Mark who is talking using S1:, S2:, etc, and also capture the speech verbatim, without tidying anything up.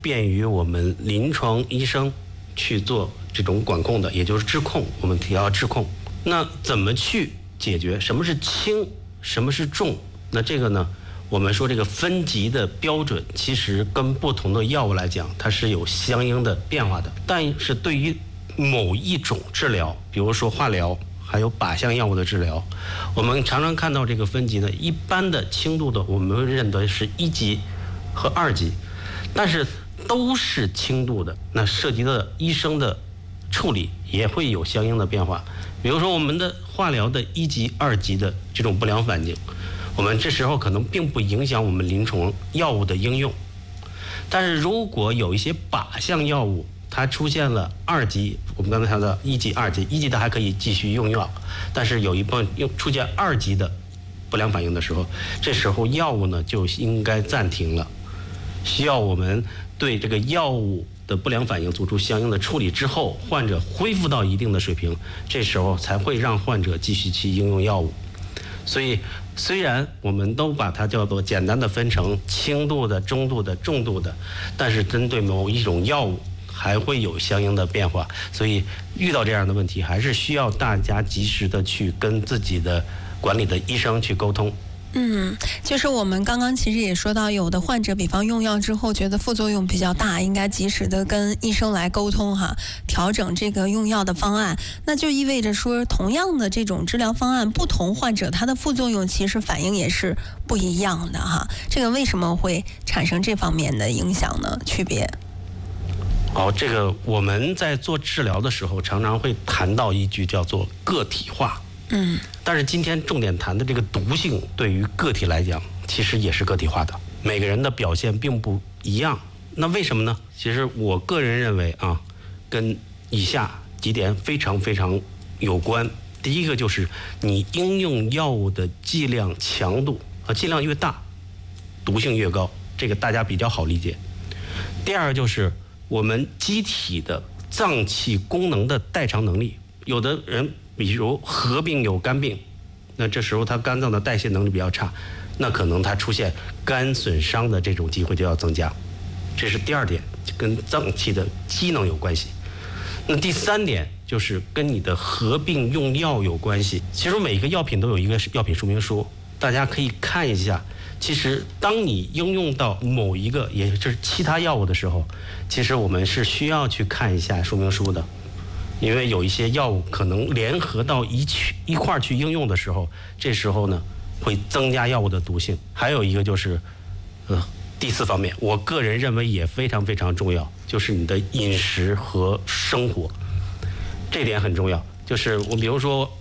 S1: 便于我们临床医生去做这种管控的，也就是质控，我们提到质控。那怎么去解决？什么是轻？什么是重？那这个呢？我们说这个分级的标准，其实跟不同的药物来讲，它是有相应的变化的。但是对于某一种治疗，比如说化疗，还有靶向药物的治疗，我们常常看到这个分级呢，一般的轻度的，我们会认为是一级和二级，但是都是轻度的，那涉及的医生的处理也会有相应的变化。比如说我们的化疗的一级、二级的这种不良反应，我们这时候可能并不影响我们临床药物的应用，但是如果有一些靶向药物它出现了二级，我们刚才谈到一级、二级，一级的还可以继续用药，但是有一部分又出现二级的不良反应的时候，这时候药物呢就应该暂停了，需要我们对这个药物的不良反应做出相应的处理之后，患者恢复到一定的水平，这时候才会让患者继续去应用药物。所以虽然我们都把它叫做简单的分成轻度的、中度的、重度的，但是针对某一种药物还会有相应的变化。所以遇到这样的问题，还是需要大家及时的去跟自己的管理的医生去沟通。
S2: 嗯，就是我们刚刚其实也说到，有的患者比方用药之后觉得副作用比较大，应该及时的跟医生来沟通哈，调整这个用药的方案。那就意味着说，同样的这种治疗方案，不同患者他的副作用其实反应也是不一样的哈。这个为什么会产生这方面的影响呢？区别？
S1: 好，这个我们在做治疗的时候，常常会谈到一句叫做个体化。
S2: 嗯，
S1: 但是今天重点谈的这个毒性，对于个体来讲，其实也是个体化的，每个人的表现并不一样。那为什么呢？其实我个人认为啊，跟以下几点非常非常有关。第一个就是你应用药物的剂量强度啊，剂量越大，毒性越高，这个大家比较好理解。第二就是我们机体的脏器功能的代偿能力，有的人比如合并有肝病，那这时候他肝脏的代谢能力比较差，那可能他出现肝损伤的这种机会就要增加，这是第二点，跟脏器的机能有关系。那第三点就是跟你的合并用药有关系。其实每一个药品都有一个药品说明书，大家可以看一下。其实当你应用到某一个也就是其他药物的时候，其实我们是需要去看一下说明书的。因为有一些药物可能联合到一去一块儿去应用的时候，这时候呢会增加药物的毒性。还有一个就是，呃，第四方面，我个人认为也非常非常重要，就是你的饮食和生活，这点很重要。就是我比如说